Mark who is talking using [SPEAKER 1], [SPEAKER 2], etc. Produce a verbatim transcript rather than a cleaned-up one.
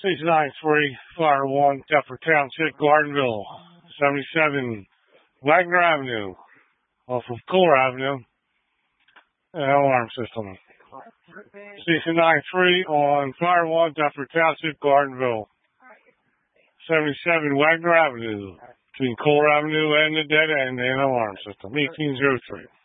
[SPEAKER 1] six nine three, Fire one, Deptford Township, Gordonville, seventy-seven Wagner Avenue, off of Kohler Avenue, and alarm system. Station nine three on Fire one, Deptford Township, Gordonville, seventy-seven Wagner Avenue, between Kohler Avenue and the dead end, and alarm system, eighteen oh three.